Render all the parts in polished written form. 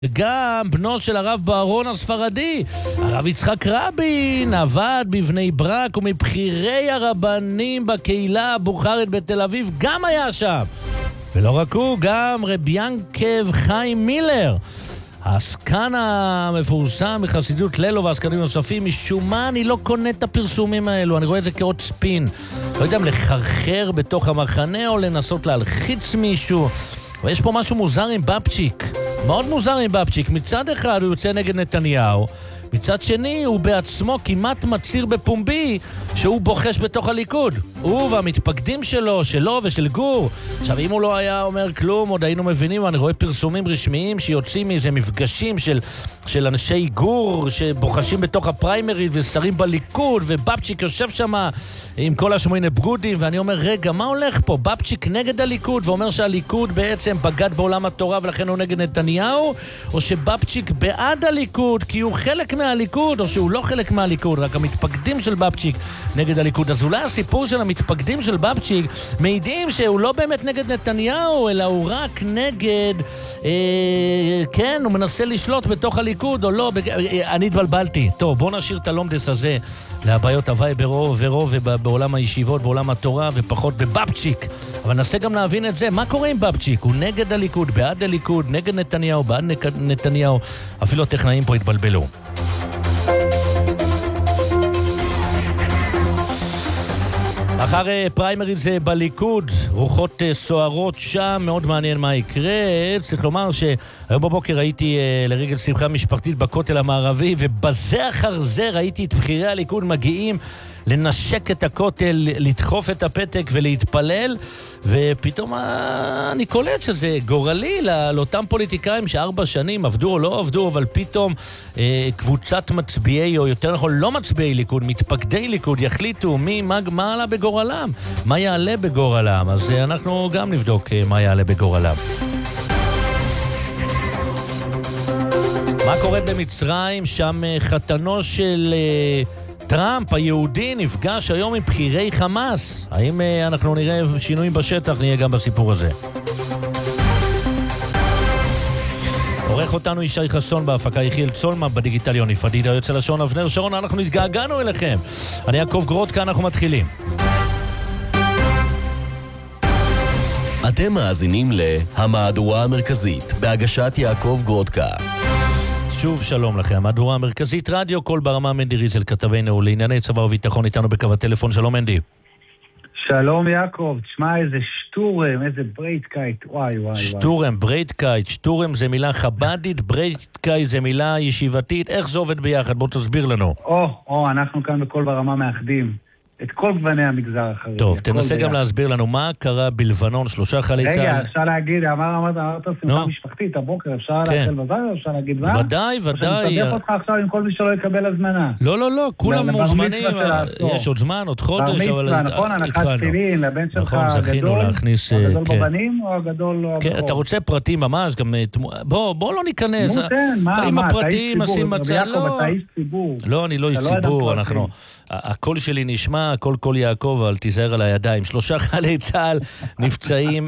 גם בנו של הרב בארון הספרדי, הרב יצחק רבין, עבד בבני ברק ומבחירי הרבנים בקהילה הבוכרית בתל אביב, גם היה שם. ולא רק הוא, גם רב ינקב חיים מילר, העסקן המפורסם מחסידות לילו ועסקנים נוספים. משום מה אני לא קונה את הפרסומים האלו, אני רואה את זה כאות ספין. לא יודע אם לחרחר בתוך המחנה או לנסות להלחיץ מישהו. ויש פה משהו מוזר עם בבצ'יק, מאוד מוזר עם בבצ'יק. מצד אחד הוא יוצא נגד נתניהו, מצד שני הוא בעצמו כמעט מצהיר בפומבי שהוא בוחש בתוך הליכוד. הוא והמתפקדים שלו ושל גור. עכשיו אם הוא לא היה אומר כלום עוד היינו מבינים. אני רואה פרסומים רשמיים שיוצאים מאיזה מפגשים של אנשי גור שבוחשים בתוך הפריימריז ושרים בליכוד, ובבצ'יק יושב שם עם כל השמוני בגודים, ואני אומר רגע מה הולך פה? בבצ'יק נגד הליכוד ואומר שהליכוד בעצם בגד בעולם התורה ולכן הוא נגד נתניהו, או שבבצ'יק בעד הליכוד כי הוא חלק מהליכוד, או שהוא לא חלק מהליכוד, רק המתפקדים של בבצ'יק נגד הליכוד. אז אולי הסיפור של המתפקדים של בבצ'יק מעידים שהוא לא באמת נגד נתניהו, אלא הוא רק נגד כן, הוא מנסה לשלוט בתוך הליכוד או לא. אני התבלבלתי. טוב, בוא נשאיר את הלומדס הזה לבעיות הוואי ברוב ובעולם הישיבות, בעולם התורה, ופחות בבבצ'יק. אבל ננסה גם להבין את זה. מה קורה עם בבצ'יק? הוא נגד הליכוד, בעד הליכוד, נגד נתניהו, בעד נתניהו. אפילו הטכנאים פה התבלבלו. אחר פריימריז בליכוד, רוחות סוערות שם, מאוד מעניין מה יקרה. צריך לומר שהיום בבוקר הייתי לרגל שמחה משפחתית בכותל המערבי, ובזה אחר זה ראיתי את בחירי הליכוד מגיעים לנשק את הכותל, לדחוף את הפתק ולהתפלל, ופתאום אני קולט שזה גורלי לאותם פוליטיקאים ש4 שנים עבדו או לא עבדו, אבל פתאום קבוצת מצביעי, או יותר נכון לא מצביעי ליכוד, מתפקדי ליכוד, יחליטו מה עלה בגורלם, מה יעלה בגורלם. אז אנחנו גם נבדוק מה יעלה בגורלם. מה קורה במצרים? שם חתנו של טראמפ היהודי נפגש היום עם בחירי חמאס. האם אנחנו נראה שינויים בשטח? נהיה גם בסיפור הזה. עורך אותנו ישי חסון, בהפקה יחיאל צולמה, בדיגיטל יוני פדידה, יוצא לשון אבנר שרון. אנחנו התגעגענו אליכם. אני יעקב גרודקה, אנחנו מתחילים. אתם מאזינים להמהדורה המרכזית בהגשת יעקב גרודקה. שוב שלום לכם, המהדורה המרכזית רדיו קול ברמה. מנדי ריזל כתבנו לענייני צבא וביטחון איתנו בקו הטלפון. שלום מנדי. שלום יעקב, תשמע איזה שטורם, איזה ברייטקייט, וואי. שטורם, ברייטקייט, שטורם זה מילה חבדית, ברייטקייט זה מילה ישיבתית, איך זה עובד ביחד? בוא תסביר לנו. אנחנו כאן בקול ברמה מאחדים את כל גווני המגזר החרדי. טוב, תנסה גם להסביר לנו מה קרה בלבנון, 3 חיילי צה"ל. רגע, אפשר להגיד, אמרת שמחה משפחתית הבוקר, אפשר להגיד בזר, אפשר להגיד מה? ודאי. שאני מדבר אותך עכשיו עם כל מי שלא יקבל הזמנה. לא, כולם מוזמנים, יש עוד זמן, עוד חודש, אבל התחלנו. נכון, הנחת תפילין, לבן שלך הגדול, הגדול בבנים או הגדול כן, אתה רוצה פרטים ממש, גם בוא לא ניכנס. עם הפרטים, נשים מצא, לא, אני לא איש ציבור, אנחנו הקול שלי נשמע, קול יעקב, אבל תיזהר על הידיים. 3 חיילי צה"ל נפצעים,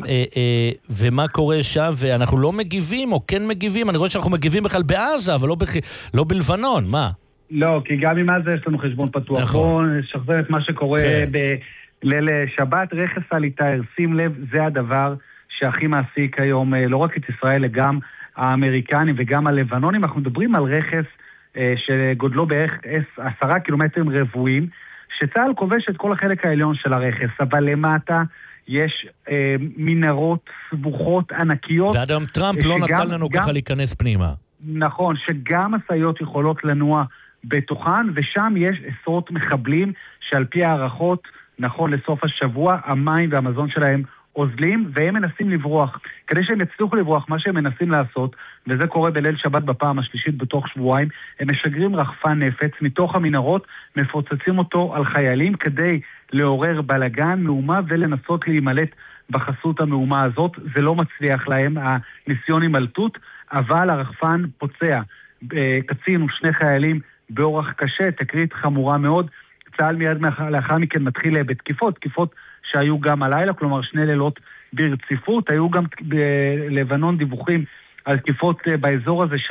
ומה קורה שם? ואנחנו לא מגיבים, או כן מגיבים? אני רואה שאנחנו מגיבים בכלל בעזה, אבל לא בלבנון, מה? לא, כי גם עם עזה יש לנו חשבון פתוח. בואו נשחזר את מה שקורה בליל שבת. רכס על איתר, שים לב, זה הדבר שהכי מעסיק היום, לא רק את ישראל, גם האמריקנים וגם הלבנונים. אנחנו מדברים על רכס שגודלו בערך 10 קילומטרים רבועים, שצה"ל כובש את כל החלק העליון של הרכס, אבל למטה יש מנהרות סבוכות ענקיות. ואדם טראמפ לא נתן לנו ככה להיכנס פנימה. נכון, שגם מסעיות יכולות לנוע בתוכן, ושם יש עשרות מחבלים שעל פי הערכות, נכון לסוף השבוע, המים והמזון שלהם עוזלים, והם מנסים לברוח. כדי שהם יצליחו לברוח, מה שהם מנסים לעשות, וזה קורה בליל שבת בפעם השלישית בתוך שבועיים, הם משגרים רחפן נפץ מתוך המנהרות, מפוצצים אותו על חיילים כדי לעורר בלגן, מהומה, ולנסות להימלט בחסות המהומה הזאת. זה לא מצליח להם, הניסיון הימלטות, אבל הרחפן פוצע. קצין ו2 חיילים באורח קשה, תקרית חמורה מאוד. צה"ל מיד לאחר מכן מתחיל בתקיפות, תקיפות שהיו גם הלילה, כלומר 2 לילות ברציפות. היו גם בלבנון דיווחים על תקיפות באזור הזה